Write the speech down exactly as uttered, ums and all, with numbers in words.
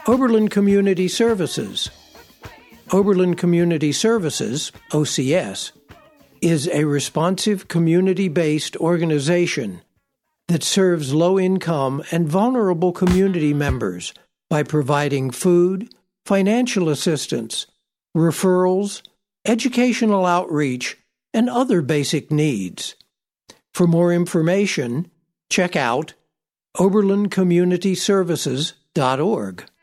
Oberlin Community Services. Oberlin Community Services, O C S, is a responsive community-based organization that serves low-income and vulnerable community members by providing food, financial assistance, referrals, educational outreach, and other basic needs. For more information, check out oberlin community services dot org.